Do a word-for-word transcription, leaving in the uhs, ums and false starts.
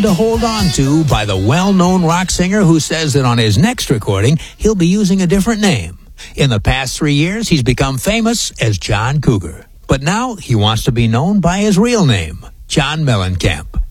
to hold on to by the well-known rock singer who says that on his next recording, he'll be using a different name. In the past three years, he's become famous as John Cougar. But now he wants to be known by his real name, John Mellencamp.